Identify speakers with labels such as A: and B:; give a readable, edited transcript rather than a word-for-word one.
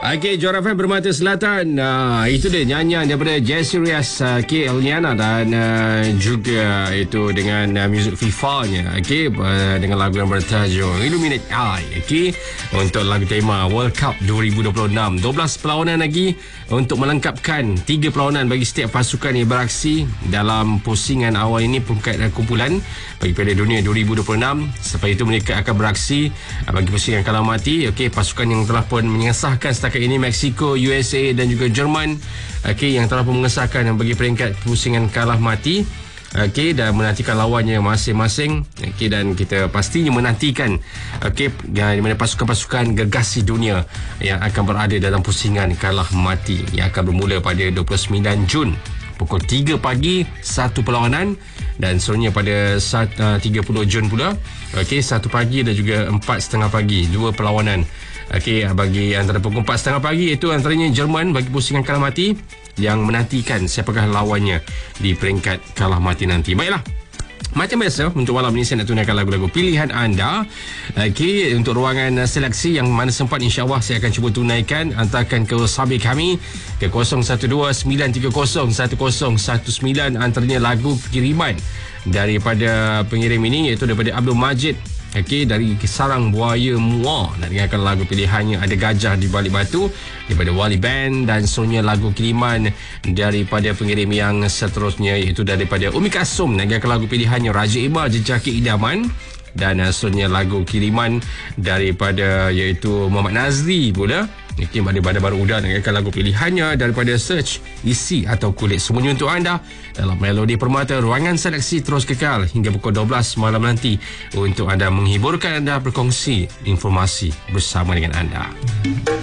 A: Okey, Johor FM Permata Selatan. Itu dia nyanyian daripada Jessie Rias, Eliana dan juga itu dengan muzik FIFA-nya. Okey, dengan lagu yang bertajuk Illuminate Eye. Okey, untuk lagu tema World Cup 2026. 12 perlawanan lagi untuk melengkapkan 3 perlawanan bagi setiap pasukan yang beraksi dalam pusingan awal ini, peringkat kumpulan bagi Piala Dunia 2026. Selepas itu mereka akan beraksi bagi pusingan kalah mati. Okey, pasukan yang telah pun mengesahkan setakat ini Mexico, USA dan juga Jerman, okey, yang telah pun mengesahkan bagi peringkat pusingan kalah mati. Okey, dan menantikan lawannya masing-masing. Okey, dan kita pastinya menantikan okey, di mana pasukan-pasukan gergasi dunia yang akan berada dalam pusingan kalah mati yang akan bermula pada 29 Jun pukul 3 pagi satu perlawanan, dan seterusnya pada 30 Jun pula. Okey, 1 pagi dan juga 4.30 pagi, 2 perlawanan. Okey, bagi antara pukul 4.30 pagi itu antaranya Jerman bagi pusingan kalah mati yang menantikan siapakah lawannya di peringkat kalah mati nanti. Baiklah, macam biasa untuk malam ini saya nak tunaikan lagu-lagu pilihan anda. Okey, untuk ruangan seleksi yang mana sempat, insya-Allah saya akan cuba tunaikan. Hantarkan ke sahabat kami ke 0129301019, antaranya lagu kiriman daripada pengirim ini iaitu daripada Abdul Majid. Okey, dari Sarang Buaya Mua. Nak dengarkan lagu pilihannya Ada Gajah di Balik Batu daripada Wali Band, dan seterusnya lagu kiriman daripada pengirim yang seterusnya iaitu daripada Umi Kasum. Nak dengarkan lagu pilihannya Raja Iba Jejaki Idaman, dan seterusnya lagu kiriman daripada iaitu Muhammad Nazri pula. Okey, pada baru udah dengarkan lagu pilihannya daripada Search Isi atau Kulit. Semuanya untuk anda dalam Melodi Permata. Ruangan seleksi terus kekal hingga pukul 12 malam nanti untuk anda, menghiburkan anda, berkongsi informasi bersama dengan anda.